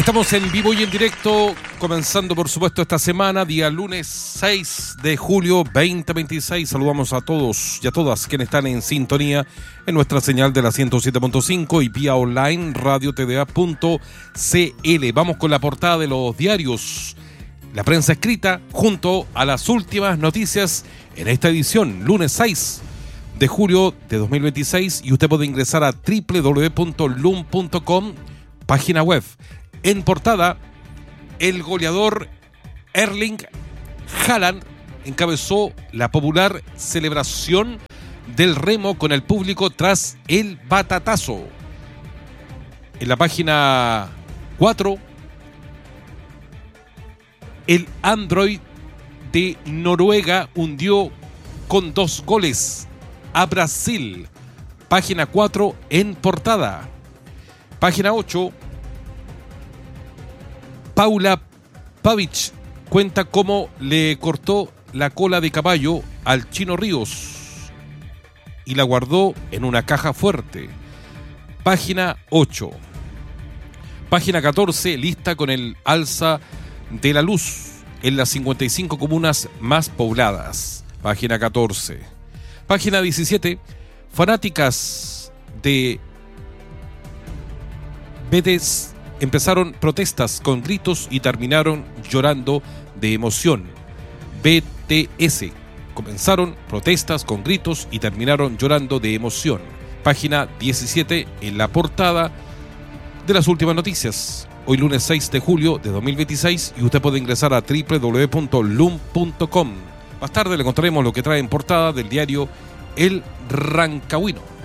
Estamos en vivo y en directo, comenzando por supuesto esta semana, día lunes 6 de julio 2026. Saludamos a todos y a todas quienes están en sintonía en nuestra señal de la 107.5 y vía online radiotda.cl. Vamos con la portada de los diarios, la prensa escrita, junto a las últimas noticias en esta edición, lunes 6 de julio de 2026, y usted puede ingresar a www.lum.com, página web. En portada, el goleador Erling Haaland encabezó la popular celebración del remo con el público tras el batatazo. En la página 4, el Android de Noruega hundió con 2 goles a Brasil. Página 4 en portada. Página 8, Paula Pavic cuenta cómo le cortó la cola de caballo al Chino Ríos y la guardó en una caja fuerte. Página 8. Página 14, lista con el alza de la luz en las 55 comunas más pobladas. Página 14. Página 17, fanáticas de BTS empezaron protestas con gritos y terminaron llorando de emoción. BTS. Comenzaron protestas con gritos y terminaron llorando de emoción. Página 17 en la portada de las últimas noticias. Hoy lunes 6 de julio de 2026 y usted puede ingresar a www.lum.com. Más tarde le contaremos lo que trae en portada del diario El Rancagüino.